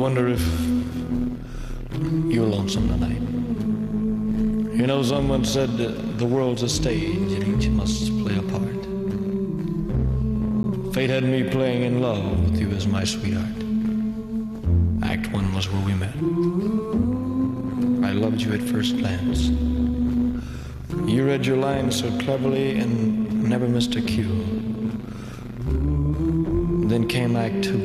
wonder if you're lonesome tonight. You know, someone said the world's a stage and each must play a part. Fate had me playing in love with you as my sweetheart. Act one was where we met. I loved you at first glance. You read your lines so cleverly and never missed a cue. Then came Act two.